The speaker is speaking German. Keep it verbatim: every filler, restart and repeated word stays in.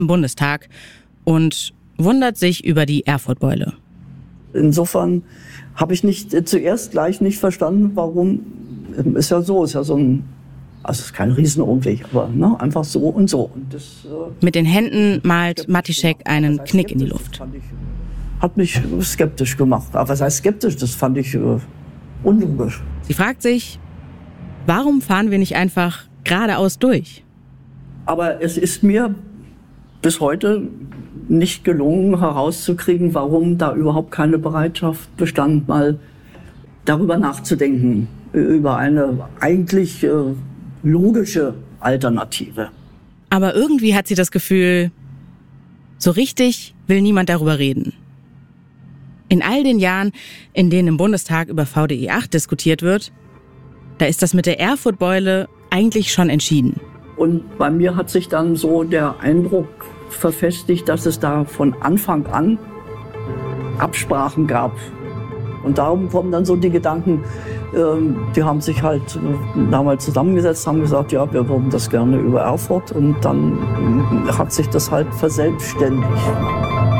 im Bundestag und wundert sich über die Erfurtbeule. Insofern habe ich nicht äh, zuerst gleich nicht verstanden, warum. Ist ja so, ist ja so ein, also es ist kein Riesenumweg, aber ne, einfach so und so. Und das, äh, Mit den Händen malt Matischek einen das heißt, Knick in die Luft. Ich, hat mich skeptisch gemacht. Aber was heißt skeptisch? Das fand ich äh, unlogisch. Sie fragt sich, warum fahren wir nicht einfach geradeaus durch? Aber es ist mir bis heute nicht gelungen herauszukriegen, warum da überhaupt keine Bereitschaft bestand, mal darüber nachzudenken, über eine eigentlich äh, logische Alternative. Aber irgendwie hat sie das Gefühl, so richtig will niemand darüber reden. In all den Jahren, in denen im Bundestag über V D I acht diskutiert wird, da ist das mit der Erfurtbeule eigentlich schon entschieden. Und bei mir hat sich dann so der Eindruck verfestigt, dass es da von Anfang an Absprachen gab. Und darum kommen dann so die Gedanken, ähm, die haben sich halt äh, damals zusammengesetzt, haben gesagt, ja, wir würden das gerne über Erfurt. Und dann äh, hat sich das halt verselbstständigt.